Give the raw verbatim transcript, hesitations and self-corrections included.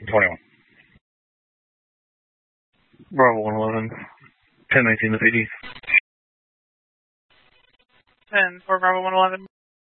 twenty-one. Bravo one eleven. ten nineteen to P D. ten for Bravo one eleven.